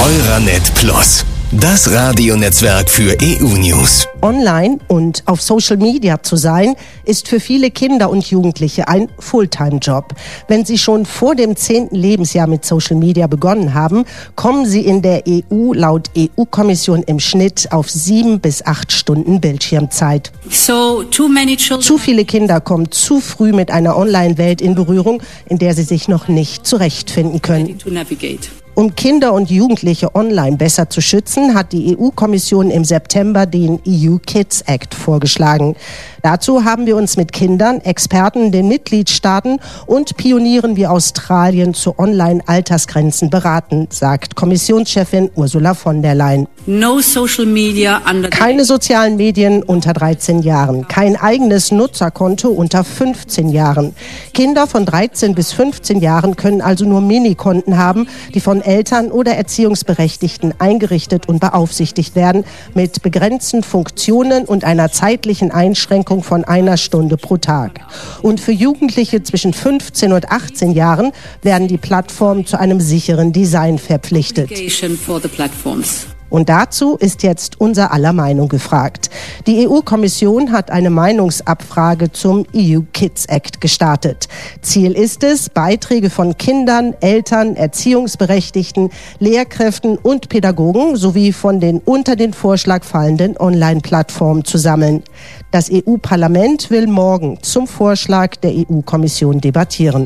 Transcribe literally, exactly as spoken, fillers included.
Euranet Plus, das Radionetzwerk für E U-News. Online und auf Social Media zu sein, ist für viele Kinder und Jugendliche ein Fulltime-Job. Wenn sie schon vor dem zehnten Lebensjahr mit Social Media begonnen haben, kommen sie in der E U laut E U-Kommission im Schnitt auf sieben bis acht Stunden Bildschirmzeit. So, too many children... Zu viele Kinder kommen zu früh mit einer Online-Welt in Berührung, in der sie sich noch nicht zurechtfinden können. Um Kinder und Jugendliche online besser zu schützen, hat die E U-Kommission im September den E U Kids Act vorgeschlagen. Dazu haben wir uns mit Kindern, Experten, den Mitgliedstaaten und Pionieren wie Australien zu Online-Altersgrenzen beraten, sagt Kommissionschefin Ursula von der Leyen. No social media under Keine sozialen Medien unter dreizehn Jahren, kein eigenes Nutzerkonto unter fünfzehn Jahren. Kinder von dreizehn bis fünfzehn Jahren können also nur Minikonten haben, die von Eltern oder Erziehungsberechtigten eingerichtet und beaufsichtigt werden, mit begrenzten Funktionen und einer zeitlichen Einschränkung von einer Stunde pro Tag. Und für Jugendliche zwischen fünfzehn und achtzehn Jahren werden die Plattformen zu einem sicheren Design verpflichtet. Und dazu ist jetzt unser aller Meinung gefragt. Die E U-Kommission hat eine Meinungsabfrage zum E U Kids Act gestartet. Ziel ist es, Beiträge von Kindern, Eltern, Erziehungsberechtigten, Lehrkräften und Pädagogen sowie von den unter den Vorschlag fallenden Online-Plattformen zu sammeln. Das E U-Parlament will morgen zum Vorschlag der E U-Kommission debattieren.